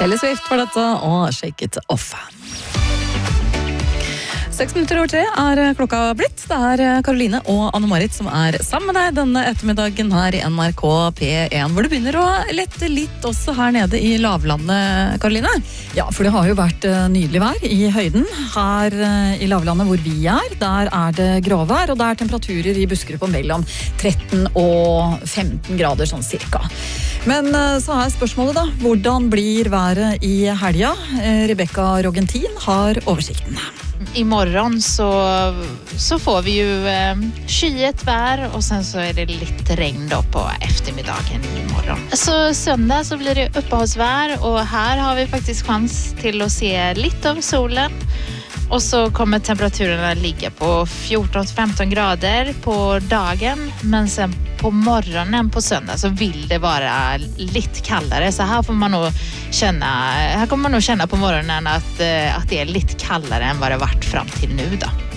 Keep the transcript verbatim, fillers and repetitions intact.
Taylor Swift var dette, og Shake It Off. Seks minutter over tre er klokka blitt. Det er Karoline og Anne-Marit som er sammen med deg denne ettermiddagen her i N R K P en, hvor det begynner å lette litt også her nede i lavlandet, Karoline. Ja, for det har jo vært nydelig vær i høyden. Her i lavlandet hvor vi er, der er det gråvær, og det er temperaturer i Buskerud på mellom tretten og femten grader sånn cirka. Men så er spørsmålet da, hvordan blir været i helga? Rebecca Rogentin har oversikten. Imorgon så, så får vi ju eh, skyet vær och sen så är det lite regn då på eftermiddagen imorgon. Så söndag så blir det uppehållsvär och här har vi faktiskt chans till att se lite av solen. Och så kommer temperaturerna ligga på fjorton till femton grader på dagen, men sen på morgonen på söndag så vill det vara lite kallare. Så här får man nog känna, här kommer man nog känna på morgonen att, att det är lite kallare än vad det varit fram till nu då.